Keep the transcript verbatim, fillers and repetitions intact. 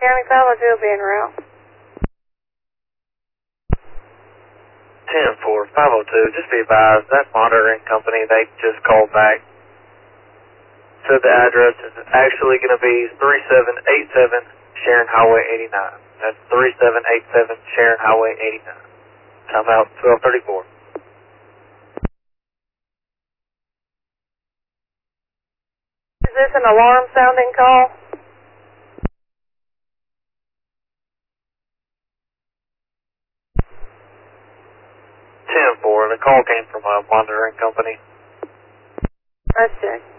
County five oh two will be en route. ten four, five oh two, just be advised, that monitoring company, they just called back. So the address is actually going to be three seven eight seven Sharon Highway eighty-nine. That's three seven eight seven Sharon Highway eighty-nine. Time out twelve thirty-four. Is this an alarm sounding call? ten four, the call came from a monitoring company. Let's check.